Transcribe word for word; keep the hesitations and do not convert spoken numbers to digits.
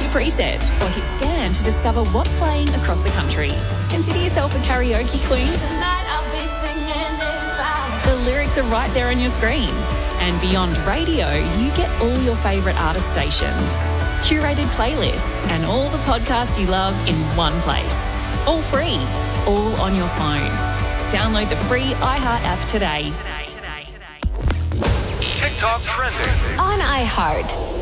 presets or hit scan to discover what's playing across the country. Consider yourself a karaoke queen. Tonight I'll be singing it loud. The lyrics are right there on your screen. And beyond radio, you get all your favourite artist stations, curated playlists, and all the podcasts you love in one place. All free, all on your phone. Download the free iHeart app today. TikTok trending. On iHeart.